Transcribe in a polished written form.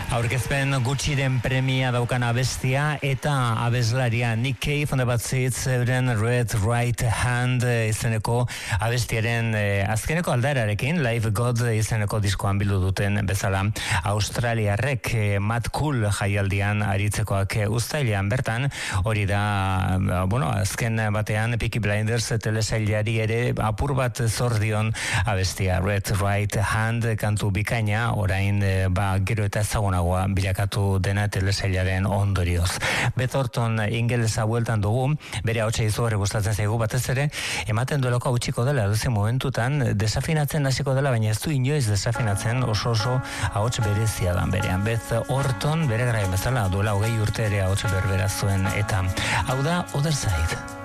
Aurkezpen gutxiren premia daukan abestia eta abeslaria Nick Cave on the Bad Seeds euren Red Right Hand izeneko abestiaren azkeneko aldararekin Live God izeneko diskoan bildu duten bezala Australiarrek Mad Cool jaialdian aritzekoak uztailean bertan hori da azken batean Peaky Blinders telesailari ere apur bat zordion abestia Red Right Hand kantu bikaina orain gero eta ezagunagoa bilakatu dena telesailaren ondorioz. Beth Orton ingelesa bueltan dugu, bere ahotsa izugarri gustatzen zaigu batez ere, ematen duelako hautsiko dela edozein momentutan desafinatzen hasiko dela, baina ez du inoiz desafinatzen oso ahots berezia da berean. Beth Orton bere garaian bezala duela 20 urte ere ahots berbera zuen eta hau da Other Side.